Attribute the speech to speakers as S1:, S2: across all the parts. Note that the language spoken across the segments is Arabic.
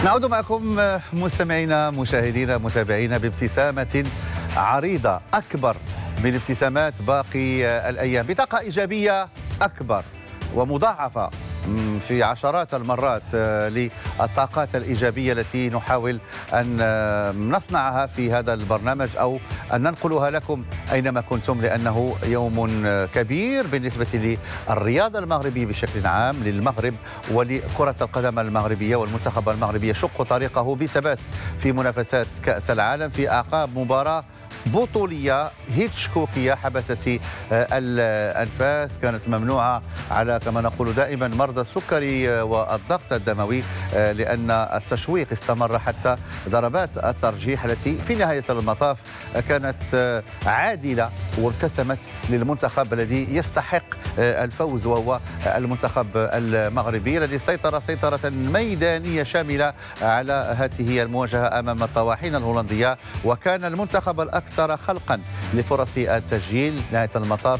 S1: نعود معكم مستمعينا مشاهدينا متابعينا بابتسامة عريضة أكبر من ابتسامات باقي الأيام، بطاقة إيجابية أكبر ومضاعفة في عشرات المرات للطاقات الإيجابية التي نحاول أن نصنعها في هذا البرنامج أو أن ننقلها لكم أينما كنتم، لأنه يوم كبير بالنسبة للرياضة المغربية بشكل عام، للمغرب ولكرة القدم المغربية والمنتخب المغربي يشق طريقه بثبات في منافسات كأس العالم في أعقاب مباراة بطولية هيتشكوكية حبست الأنفاس، كانت ممنوعة على كما نقول دائما مرضى السكري والضغط الدموي، لأن التشويق استمر حتى ضربات الترجيح التي في نهاية المطاف كانت عادلة وابتسمت للمنتخب الذي يستحق الفوز، وهو المنتخب المغربي الذي سيطر سيطرة ميدانية شاملة على هذه المواجهة أمام الطواحين الهولندية، وكان المنتخب الأكثر خلقا لفرص التسجيل. نهاية المطاف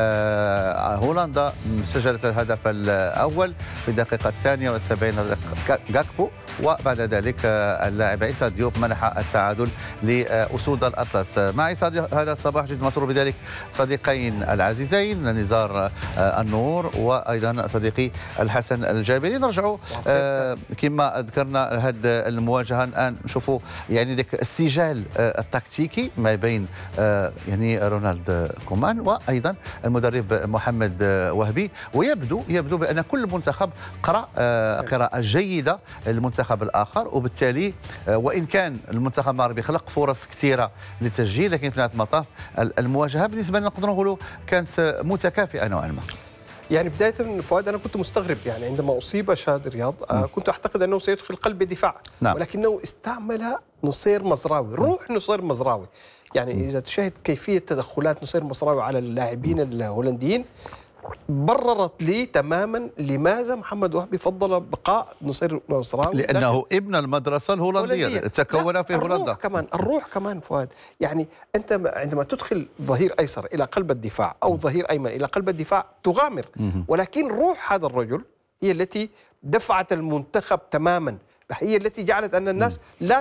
S1: هولندا سجلت الهدف الأول في الدقيقة 72 غاكبو، وبعد ذلك اللاعب عيسى ديوب منح التعادل لأسود الأطلس. معي هذا الصباح جد مسرور بذلك صديقين العزيزين نزار النور وأيضا صديقي الحسن الجابري. نرجع كما ذكرنا هذه المواجهة الآن نشوفوا يعني ذاك السجال التكتيكي ما بين يعني رونالد كومان وأيضا المدرب محمد وهبي، ويبدو بأن كل منتخب قرأ قراءة جيدة المنتخب الآخر، وبالتالي وإن كان المنتخب المغربي خلق فرص كثيرة للتسجيل، لكن في نهاية المطاف المواجهة بالنسبة لنا نقدر نقولوا كانت متكافئة نوعا ما.
S2: يعني بداية فؤاد أنا كنت مستغرب، يعني عندما أصيب شادي رياض كنت أعتقد أنه سيدخل قلب الدفاع، نعم. ولكنه استعمل نصير مزراوي، روح نصير مزراوي. يعني إذا تشاهد كيفية تدخلات نصير مزراوي على اللاعبين الهولنديين بررت لي تماما لماذا محمد وهبي فضل بقاء نصير مزراوي،
S1: لأنه ابن المدرسة الهولندية تكون في هولندا.
S2: الروح كمان فؤاد، يعني أنت عندما تدخل ظهير أيسر إلى قلب الدفاع أو ظهير أيمن إلى قلب الدفاع تغامر، ولكن روح هذا الرجل هي التي دفعت المنتخب تماما، هي التي جعلت أن الناس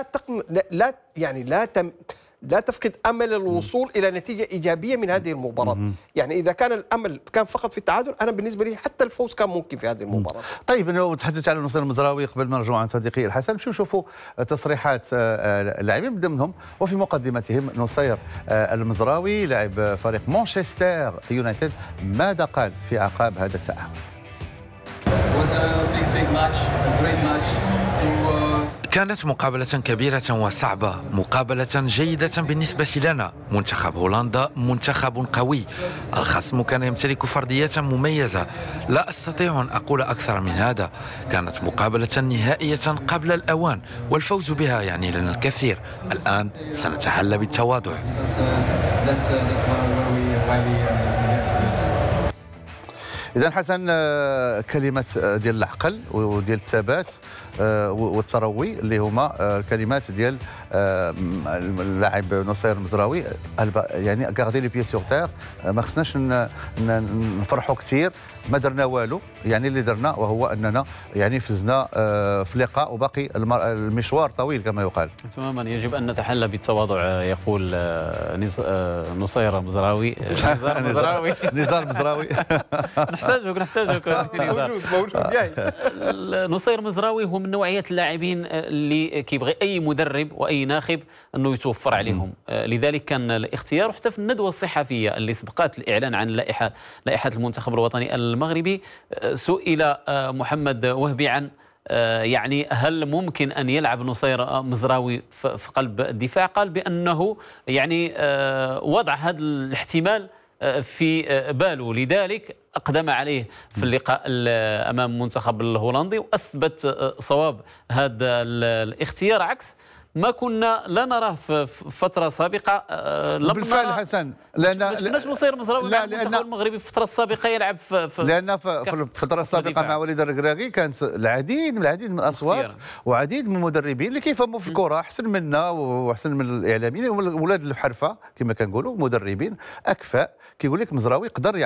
S2: لا تفقد أمل الوصول إلى نتيجة إيجابية من هذه المباراة. يعني إذا كان الأمل كان فقط في التعادل، أنا بالنسبة لي حتى الفوز كان ممكن في هذه المباراة.
S1: طيب لو تحدثت على نصير المزراوي قبل ما نرجع عن صديقي الحسن، شو نشوفوا تصريحات اللاعبين ضمنهم وفي مقدمتهم نصير المزراوي لاعب فريق مانشستر يونايتد، ماذا قال في أعقاب هذا التأهل؟
S3: كانت مقابلة كبيرة وصعبة، مقابلة جيدة بالنسبة لنا. منتخب هولندا منتخب قوي، الخصم كان يمتلك فرديات مميزة، لا أستطيع أن أقول أكثر من هذا. كانت مقابلة نهائية قبل الأوان، والفوز بها يعني لنا الكثير. الآن سنتحلى بالتواضع.
S1: إذا حسن، كلمة ديال العقل وديال الثبات والتروي اللي هما كلمات ديال اللاعب نصير المزراوي، يعني غاردي لي بيي سور تير. ما خصناش نفرحوا كثير، ما درنا والو، يعني اللي درنا وهو اننا يعني فزنا في لقاء وباقي المشوار طويل كما يقال.
S4: تماما، يجب ان نتحلى بالتواضع، يقول نصير مزراوي.
S1: نزار مزراوي.
S4: نحتاجك
S2: موجود جاي.
S4: نصير مزراوي هو من نوعية اللاعبين اللي كيبغي أي مدرب وأي ناخب أنه يتوفر عليهم، لذلك كان الاختيار. حتى في الندوة الصحفية اللي سبقت الإعلان عن لائحة المنتخب الوطني المغربي سئل محمد وهبي عن يعني هل ممكن أن يلعب نصير مزراوي في قلب الدفاع، قال بأنه يعني وضع هذا الاحتمال في باله، لذلك أقدم عليه في اللقاء أمام المنتخب الهولندي، وأثبت صواب هذا الاختيار عكس ما كنا لا نراه في فترة سابقة.
S1: بالفعل حسن،
S4: ما شفناش نصير مزراوي مع المنتخب المغربي في الفترة السابقة يلعب
S1: لأن في الفترة السابقة مع وليد الركراكي كانت العديد من الأصوات وعديد من المدربين اللي كيفهموا في الكرة أحسن منا وأحسن من الإعلاميين، ولاد الحرفة كما كنقولوا، مدربين أكفاء كيقول لك مزراوي يقدر